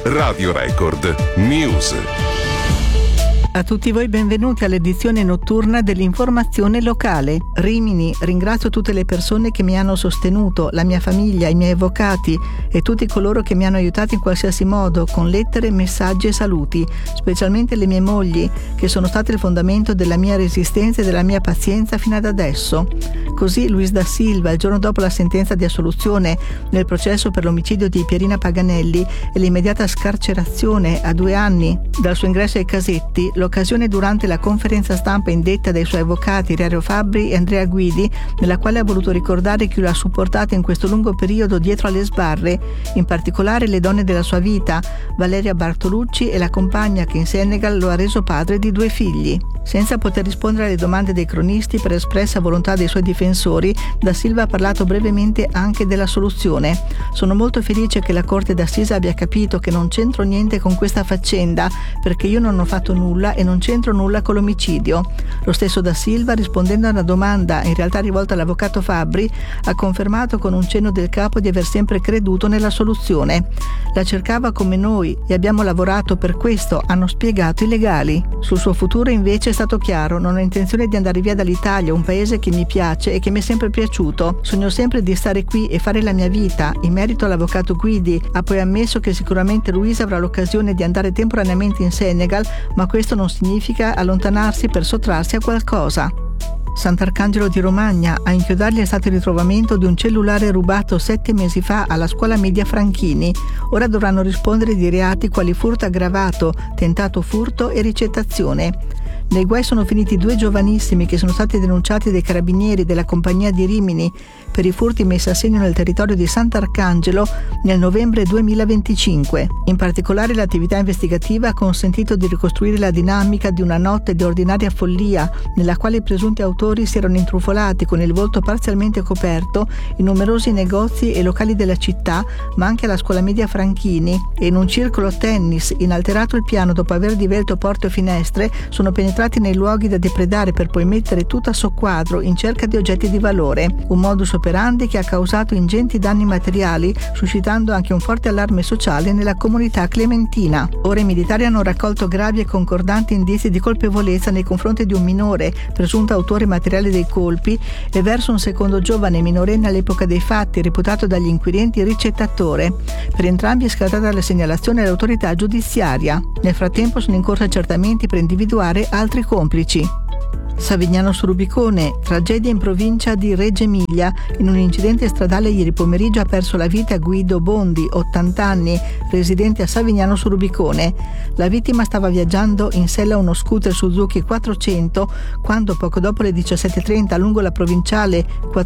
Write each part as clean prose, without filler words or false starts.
Radio Record News. A tutti voi benvenuti all'edizione notturna dell'informazione locale. Rimini, ringrazio tutte le persone che mi hanno sostenuto, la mia famiglia, i miei avvocati e tutti coloro che mi hanno aiutato in qualsiasi modo, con lettere, messaggi e saluti, specialmente le mie mogli, che sono state il fondamento della mia resistenza e della mia pazienza fino ad adesso. Così Luis da Silva, il giorno dopo la sentenza di assoluzione nel processo per l'omicidio di Pierina Paganelli e l'immediata scarcerazione a 2 anni dal suo ingresso ai casetti, l'occasione durante la conferenza stampa indetta dai suoi avvocati Ilario Fabbri e Andrea Guidi, nella quale ha voluto ricordare chi lo ha supportato in questo lungo periodo dietro alle sbarre, in particolare le donne della sua vita, Valeria Bartolucci e la compagna che in Senegal lo ha reso padre di 2 figli. Senza poter rispondere alle domande dei cronisti per espressa volontà dei suoi difensori, Da Silva ha parlato brevemente anche della soluzione. Sono molto felice che la Corte d'Assise abbia capito che non c'entro niente con questa faccenda, perché io non ho fatto nulla e non c'entro nulla con l'omicidio. Lo stesso Da Silva, rispondendo a una domanda in realtà rivolta all'avvocato Fabbri, ha confermato con un cenno del capo di aver sempre creduto nella soluzione. La cercava come noi e abbiamo lavorato per questo, hanno spiegato i legali. Sul suo futuro invece è stato chiaro: non ho intenzione di andare via dall'Italia, un paese che mi piace e che mi è sempre piaciuto. Sogno sempre di stare qui e fare la mia vita. In merito all'avvocato Guidi, ha poi ammesso che sicuramente Luisa avrà l'occasione di andare temporaneamente in Senegal, ma questo non significa allontanarsi per sottrarsi a qualcosa. Sant'Arcangelo di Romagna, a inchiodargli è stato il ritrovamento di un cellulare rubato 7 mesi fa alla scuola media Franchini. Ora dovranno rispondere di reati quali furto aggravato, tentato furto e ricettazione. Nei guai sono finiti 2 giovanissimi che sono stati denunciati dai carabinieri della compagnia di Rimini per i furti messi a segno nel territorio di Sant'Arcangelo nel novembre 2025. In particolare l'attività investigativa ha consentito di ricostruire la dinamica di una notte di ordinaria follia nella quale i presunti autori si erano intrufolati con il volto parzialmente coperto in numerosi negozi e locali della città, ma anche alla scuola media Franchini, e in un circolo tennis, inalterato il piano dopo aver divelto porte o finestre, sono penetrati nei luoghi da depredare per poi mettere tutto a soqquadro in cerca di oggetti di valore. Un modus operandi che ha causato ingenti danni materiali, suscitando anche un forte allarme sociale nella comunità clementina. Ora i militari hanno raccolto gravi e concordanti indizi di colpevolezza nei confronti di un minore, presunto autore materiale dei colpi, e verso un secondo giovane minorenne all'epoca dei fatti, reputato dagli inquirenti ricettatore. Per entrambi è scattata la segnalazione all'autorità giudiziaria. Nel frattempo sono in corso accertamenti per individuare altri complici. Savignano sul Rubicone, tragedia in provincia di Reggio Emilia. In un incidente stradale ieri pomeriggio ha perso la vita Guido Bondi, 80 anni, residente a Savignano sul Rubicone. La vittima stava viaggiando in sella a uno scooter Suzuki 400 quando poco dopo le 17:30 lungo la provinciale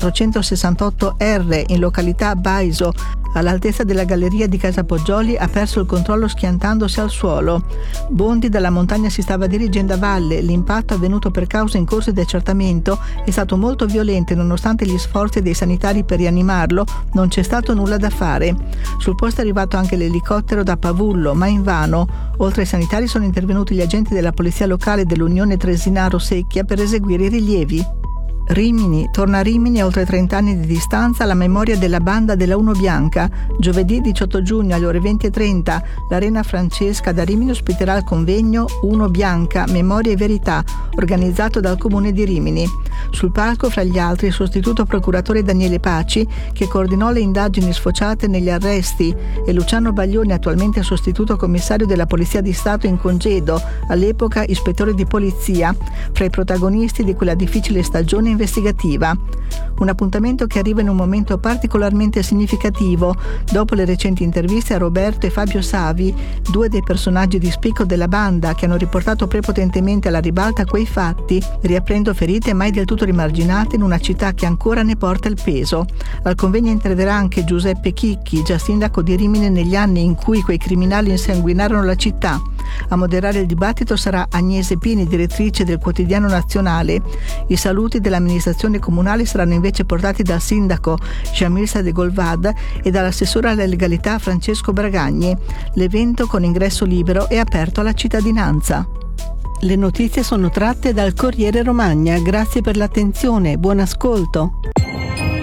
468R in località Baiso, all'altezza della galleria di Casa Poggioli, ha perso il controllo schiantandosi al suolo. Bondi dalla montagna si stava dirigendo a valle. L'impatto, avvenuto per causa in corso di accertamento, è stato molto violento e nonostante gli sforzi dei sanitari per rianimarlo non c'è stato nulla da fare. Sul posto è arrivato anche l'elicottero da Pavullo, ma invano. Oltre ai sanitari sono intervenuti gli agenti della polizia locale dell'Unione Tresinaro Secchia per eseguire i rilievi. Rimini, torna a Rimini a oltre 30 anni di distanza la memoria della banda della Uno Bianca. Giovedì 18 giugno alle ore 20:30 l'Arena Francesca da Rimini ospiterà il convegno Uno Bianca, Memoria e Verità, organizzato dal Comune di Rimini. Sul palco, fra gli altri, il sostituto procuratore Daniele Paci, che coordinò le indagini sfociate negli arresti, e Luciano Baglioni, attualmente sostituto commissario della Polizia di Stato in congedo, all'epoca ispettore di polizia, fra i protagonisti di quella difficile stagione investigativa. Un appuntamento che arriva in un momento particolarmente significativo, dopo le recenti interviste a Roberto e Fabio Savi, 2 dei personaggi di spicco della banda che hanno riportato prepotentemente alla ribalta quei fatti, riaprendo ferite mai del tutto rimarginate in una città che ancora ne porta il peso. Al convegno interverrà anche Giuseppe Chicchi, già sindaco di Rimini negli anni in cui quei criminali insanguinarono la città. A moderare il dibattito sarà Agnese Pini, direttrice del Quotidiano Nazionale. I saluti dell'amministrazione comunale saranno invece portati dal sindaco Jamil Sadegolvad e dall'assessore alla legalità Francesco Bragagni. L'evento, con ingresso libero, è aperto alla cittadinanza. Le notizie sono tratte dal Corriere Romagna. Grazie per l'attenzione, buon ascolto.